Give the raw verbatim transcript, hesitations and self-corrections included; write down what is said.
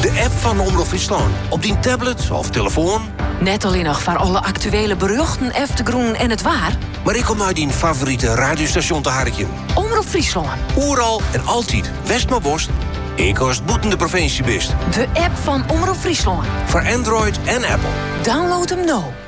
De app van Omroep Friesland. Op die tablet of telefoon. Net alleen nog voor alle actuele berichten, eftergroen en het waar. Maar ik kom uit die favoriete radiostation te harken. Omroep Friesland. Oeral en altijd. West maar worst. Ik kost boeten de provincie best. De app van Omroep Friesland. Voor Android en Apple. Download hem nou.